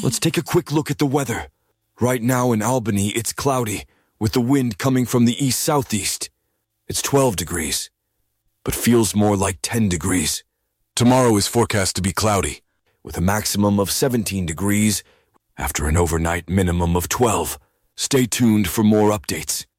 Let's take a quick look at the weather. Right now in Albany, it's cloudy, with the wind coming from the east-southeast. It's 12 degrees, but feels more like 10 degrees. Tomorrow is forecast to be cloudy, with a maximum of 17 degrees after an overnight minimum of 12. Stay tuned for more updates.